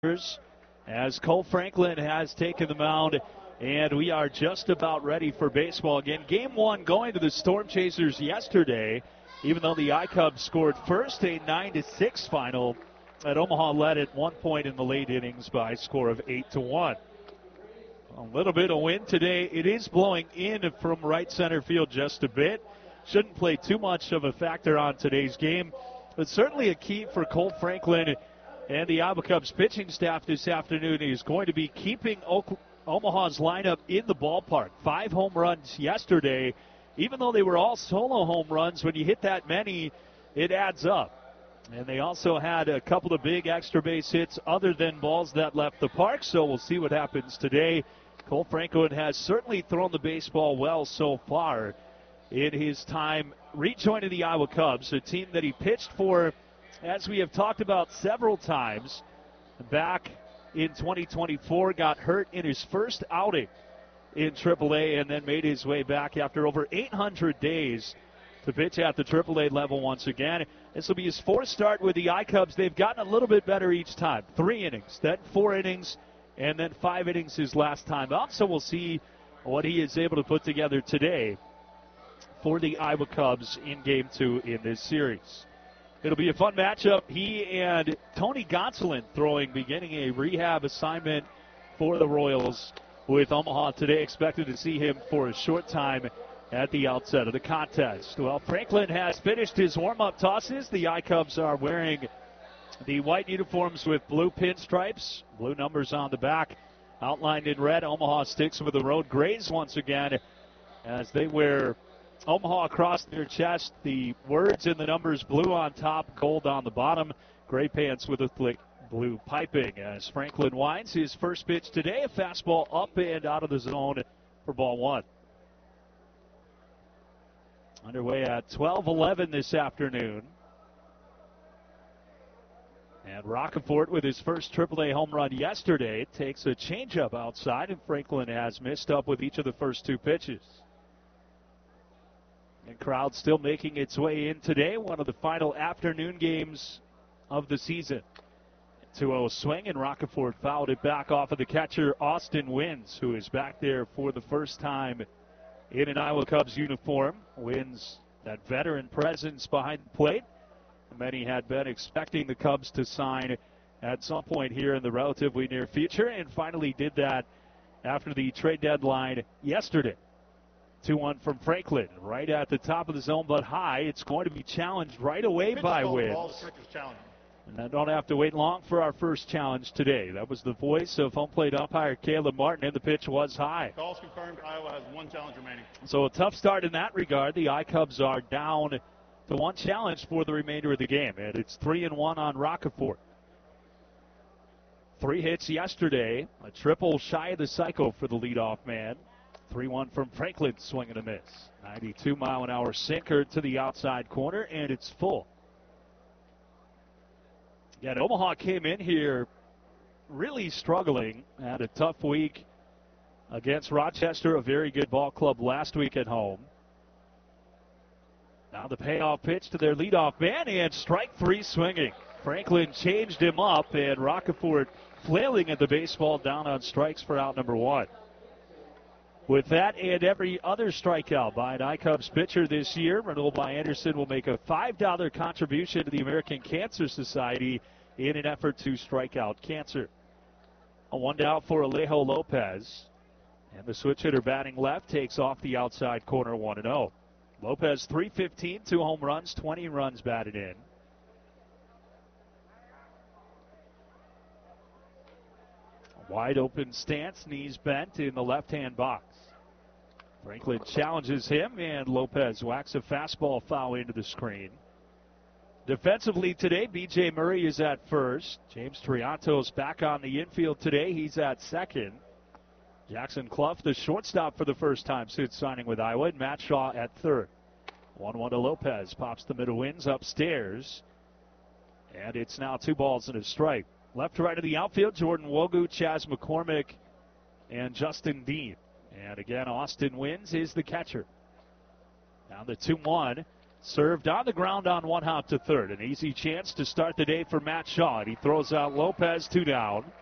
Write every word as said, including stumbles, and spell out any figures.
as Cole Franklin has taken the mound, and we are just about ready for baseball again. Game one going to the Storm Chasers yesterday, even though the I-Cubs scored first, a nine to six final. At Omaha led at one point in the late innings by a score of eight to one. A little bit of wind today. It is blowing in from right center field just a bit. Shouldn't play too much of a factor on today's game, but certainly a key for Cole Franklin and the Iowa Cubs pitching staff this afternoon is going to be keeping Oak- Omaha's lineup in the ballpark. Five home runs yesterday. Even though they were all solo home runs, when you hit that many, it adds up. And they also had a couple of big extra base hits other than balls that left the park, so we'll see what happens today. Cole Franklin has certainly thrown the baseball well so far in his time rejoining the Iowa Cubs, a team that he pitched for, as we have talked about several times, back in twenty twenty-four, got hurt in his first outing in triple A and then made his way back after over eight hundred days to pitch at the triple A level once again. This will be his fourth start with the I-Cubs. They've gotten a little bit better each time. Three innings, then four innings, and then five innings his last time out. So we'll see what he is able to put together today for the Iowa Cubs in game two in this series. It'll be a fun matchup. He and Tony Gonsolin throwing, beginning a rehab assignment for the Royals with Omaha today. Expected to see him for a short time at the outset of the contest. Well, Franklin has finished his warm-up tosses. The I-Cubs are wearing the white uniforms with blue pinstripes, blue numbers on the back, outlined in red. Omaha sticks with the road grays once again as they wear Omaha across their chest, the words and the numbers blue on top, gold on the bottom, gray pants with a thick blue piping. As Franklin winds his first pitch today, a fastball up and out of the zone for ball one. Underway at twelve eleven this afternoon. And Roccaforte, with his first triple A home run yesterday, takes a changeup outside, and Franklin has missed up with each of the first two pitches. And crowd still making its way in today, one of the final afternoon games of the season. two oh swing, and Roccaforte fouled it back off of the catcher, Austin Wins, who is back there for the first time in an Iowa Cubs uniform. Wins, that veteran presence behind the plate. Many had been expecting the Cubs to sign at some point here in the relatively near future, and finally did that after the trade deadline yesterday. two one from Franklin, right at the top of the zone, but high. It's going to be challenged right away by Wins. And I don't have to wait long for our first challenge today. That was the voice of home plate umpire Caleb Martin, and the pitch was high. Calls confirmed. Iowa has one challenge remaining. So a tough start in that regard. The I-Cubs are down to one challenge for the remainder of the game, and it's three and one on Roccaforte. Three hits yesterday, a triple shy of the cycle for the leadoff man. three one from Franklin, swing and a miss. ninety-two mile an hour sinker to the outside corner, and it's full. Yeah, Omaha came in here really struggling. Had a tough week against Rochester, a very good ball club last week at home. Now the payoff pitch to their leadoff man, and strike three swinging. Franklin changed him up, and Roccaforte flailing at the baseball down on strikes for out number one. With that and every other strikeout by an I-Cubs pitcher this year, Renewal by Anderson will make a five dollar contribution to the American Cancer Society in an effort to strike out cancer. A one down for Alejo Lopez. And the switch hitter batting left takes off the outside corner one and oh. Lopez three fifteen, two home runs, twenty runs batted in. A wide open stance, knees bent in the left-hand box. Franklin challenges him, and Lopez whacks a fastball foul into the screen. Defensively today, B J Murray is at first. James Triantos back on the infield today. He's at second. Jackson Clough, the shortstop for the first time since signing with Iowa, and Matt Shaw at third. one one to Lopez. Pops the middle winds upstairs. And it's now two balls and a strike. Left to right of the outfield, Jordan Wogu, Chaz McCormick, and Justin Dean. And again, Austin Wins is the catcher. Now the two one. Served on the ground on one hop to third. An easy chance to start the day for Matt Shaw. And he throws out Lopez, two down.